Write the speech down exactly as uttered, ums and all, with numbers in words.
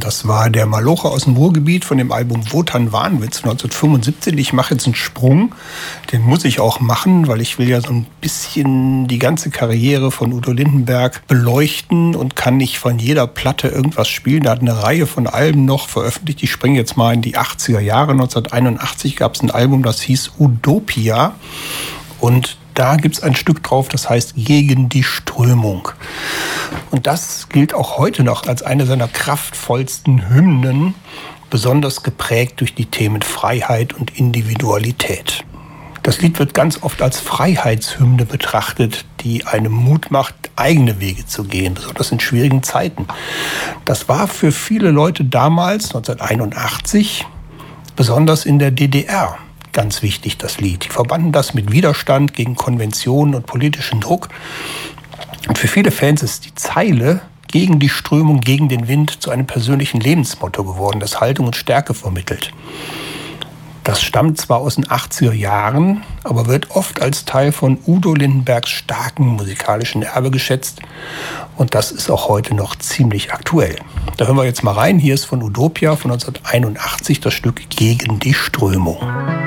Das war der Maloche aus dem Ruhrgebiet von dem Album Wotan Wahnwitz neunzehnhundertfünfundsiebzig. Ich mache jetzt einen Sprung, den muss ich auch machen, weil ich will ja so ein bisschen die ganze Karriere von Udo Lindenberg beleuchten und kann nicht von jeder Platte irgendwas spielen. Er hat eine Reihe von Alben noch veröffentlicht. Ich springe jetzt mal in die achtziger Jahre. neunzehnhunderteinundachtzig gab es ein Album, das hieß Udopia, und da gibt es ein Stück drauf, das heißt Gegen die Strömung. Und das gilt auch heute noch als eine seiner kraftvollsten Hymnen, besonders geprägt durch die Themen Freiheit und Individualität. Das Lied wird ganz oft als Freiheitshymne betrachtet, die einem Mut macht, eigene Wege zu gehen, besonders in schwierigen Zeiten. Das war für viele Leute damals, neunzehnhunderteinundachtzig, besonders in der D D R. Ganz wichtig, das Lied. Die verbanden das mit Widerstand gegen Konventionen und politischen Druck. Und für viele Fans ist die Zeile Gegen die Strömung, gegen den Wind zu einem persönlichen Lebensmotto geworden, das Haltung und Stärke vermittelt. Das stammt zwar aus den achtziger Jahren, aber wird oft als Teil von Udo Lindenbergs starken musikalischen Erbe geschätzt. Und das ist auch heute noch ziemlich aktuell. Da hören wir jetzt mal rein. Hier ist von Udopia von neunzehnhunderteinundachtzig das Stück Gegen die Strömung.